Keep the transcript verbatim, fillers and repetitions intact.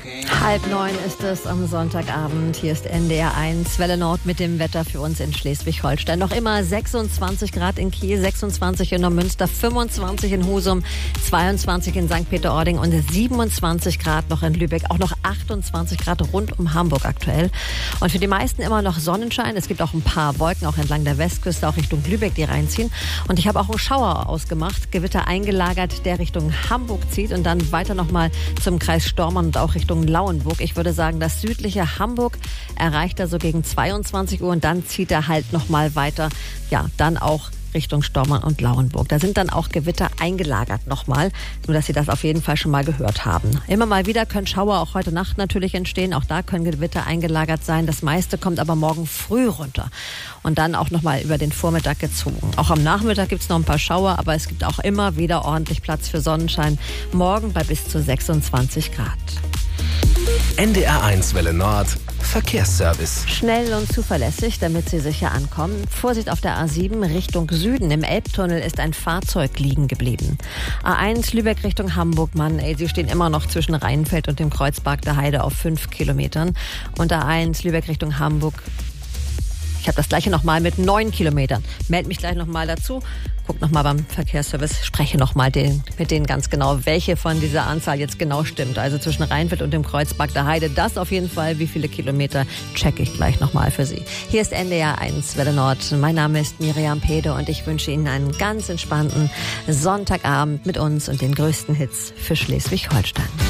Halb neun ist es am Sonntagabend. Hier ist N D R eins, Welle Nord mit dem Wetter für uns in Schleswig-Holstein. Noch immer sechsundzwanzig Grad in Kiel, sechsundzwanzig in Neumünster, fünfundzwanzig in Husum, zweiundzwanzig in Sankt Peter-Ording und siebenundzwanzig Grad noch in Lübeck. Auch noch achtundzwanzig Grad rund um Hamburg aktuell. Und für die meisten immer noch Sonnenschein. Es gibt auch ein paar Wolken, auch entlang der Westküste, auch Richtung Lübeck, die reinziehen. Und ich habe auch einen Schauer ausgemacht, Gewitter eingelagert, der Richtung Hamburg zieht und dann weiter nochmal zum Kreis Stormarn und auch Richtung Lauenburg. Ich würde sagen, das südliche Hamburg erreicht er so gegen zweiundzwanzig Uhr und dann zieht er halt nochmal weiter, ja, dann auch Richtung Stormarn und Lauenburg. Da sind dann auch Gewitter eingelagert nochmal, nur dass Sie das auf jeden Fall schon mal gehört haben. Immer mal wieder können Schauer auch heute Nacht natürlich entstehen. Auch da können Gewitter eingelagert sein. Das meiste kommt aber morgen früh runter und dann auch nochmal über den Vormittag gezogen. Auch am Nachmittag gibt es noch ein paar Schauer, aber es gibt auch immer wieder ordentlich Platz für Sonnenschein. Morgen bei bis zu sechsundzwanzig Grad. N D R eins Welle Nord Verkehrsservice. Schnell und zuverlässig, damit Sie sicher ankommen. Vorsicht auf der A sieben Richtung Süden. Im Elbtunnel ist ein Fahrzeug liegen geblieben. A eins Lübeck Richtung Hamburg. Mann, ey, Sie stehen immer noch zwischen Rheinfeld und dem Kreuzberg der Heide auf fünf Kilometern. Und A eins Lübeck Richtung Hamburg. Ich habe das gleiche nochmal mit neun Kilometern. Meld mich gleich nochmal dazu. Guck nochmal beim Verkehrsservice, spreche nochmal mit denen ganz genau, welche von dieser Anzahl jetzt genau stimmt. Also zwischen Rheinfeld und dem Kreuzberg der Heide, das auf jeden Fall. Wie viele Kilometer, checke ich gleich nochmal für Sie. Hier ist N D R eins Welle Nord. Mein Name ist Miriam Pede und ich wünsche Ihnen einen ganz entspannten Sonntagabend mit uns und den größten Hits für Schleswig-Holstein.